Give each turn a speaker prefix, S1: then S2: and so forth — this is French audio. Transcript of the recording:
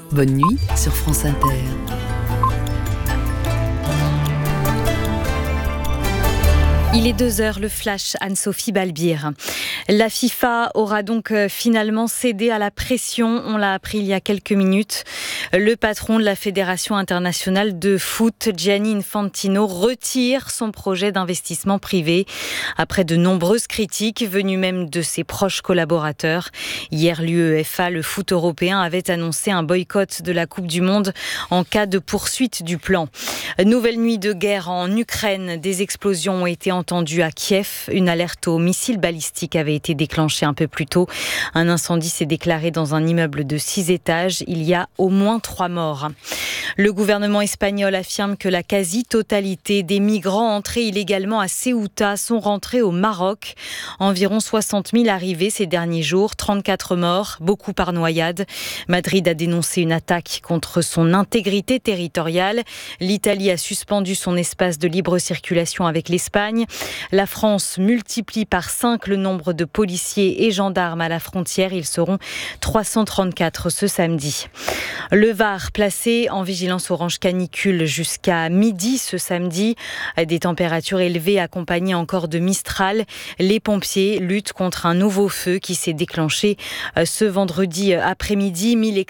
S1: Bonne nuit sur France Inter.
S2: Il est 2h, le flash, Anne-Sophie Balbir. La FIFA aura donc finalement cédé à la pression, on l'a appris il y a quelques minutes. Le patron de la Fédération internationale de foot, Gianni Infantino, retire son projet d'investissement privé après de nombreuses critiques venues même de ses proches collaborateurs. Hier, l'UEFA, le foot européen, avait annoncé un boycott de la Coupe du Monde en cas de poursuite du plan. Nouvelle nuit de guerre en Ukraine, des explosions ont été entendues à Kiev. Une alerte aux missiles balistiques avait été déclenchée un peu plus tôt. Un incendie s'est déclaré dans un immeuble de 6 étages. Il y a au moins 3 morts. Le gouvernement espagnol affirme que la quasi-totalité des migrants entrés illégalement à Ceuta sont rentrés au Maroc. Environ 60 000 arrivés ces derniers jours, 34 morts, beaucoup par noyade. Madrid a dénoncé une attaque contre son intégrité territoriale. L'Italie a suspendu son espace de libre circulation avec l'Espagne. La France multiplie par 5 le nombre de policiers et gendarmes à la frontière. Ils seront 334 ce samedi. Le Var placé en vigilance orange canicule jusqu'à midi ce samedi. Des températures élevées accompagnées encore de Mistral. Les pompiers luttent contre un nouveau feu qui s'est déclenché ce vendredi après-midi.